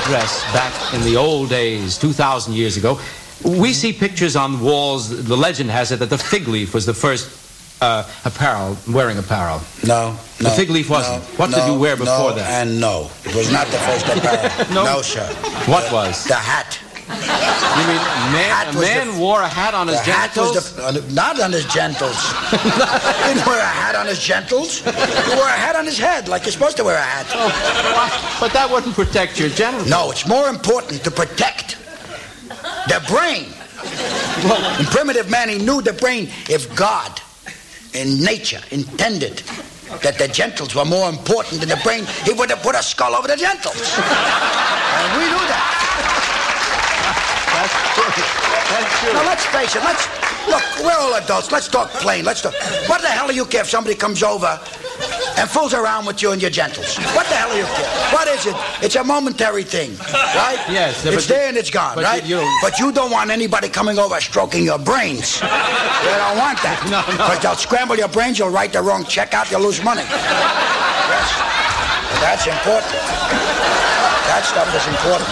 dress back in the old days, 2,000 years ago. We see pictures on walls. The legend has it that the fig leaf was the first wearing apparel. No. The fig leaf wasn't. What did you wear before that? And no. It was not the first apparel. No, sir. What was? The hat. You mean a man wore a hat on his genitals? Not on his genitals. He didn't wear a hat on his genitals. He wore a hat on his head, like you're supposed to wear a hat. Oh, but that wouldn't protect your genitals. No, it's more important to protect the brain. In primitive man, he knew the brain. If God, in nature, intended that the genitals were more important than the brain, he would have put a skull over the genitals. And we knew that. That's true. Now, let's face it. Look, we're all adults. Let's talk plain. What the hell do you care if somebody comes over and fools around with you and your genitals? What the hell do you care? What is it? It's a momentary thing, right? Yes. It's there and it's gone, right? But you don't want anybody coming over stroking your brains. You don't want that. No. Because they'll scramble your brains, you'll write the wrong check out, you'll lose money. Yes. That's important. That stuff is important.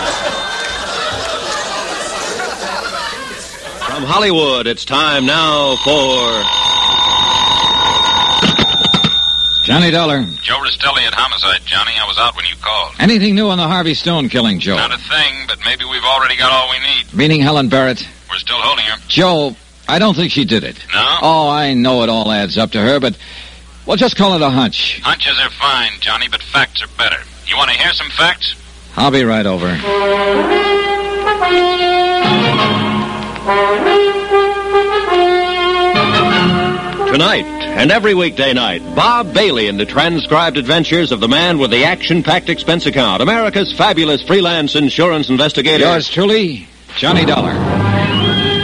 From Hollywood, it's time now for... Johnny Dollar. Joe Restelli at Homicide, Johnny. I was out when you called. Anything new on the Harvey Stone killing, Joe? Not a thing, but maybe we've already got all we need. Meaning Helen Barrett? We're still holding her. Joe, I don't think she did it. No? Oh, I know it all adds up to her, but... Well, just call it a hunch. Hunches are fine, Johnny, but facts are better. You want to hear some facts? I'll be right over. Tonight, and every weekday night, Bob Bailey in the transcribed adventures of the man with the action-packed expense account, America's fabulous freelance insurance investigator. Yours truly, Johnny Dollar.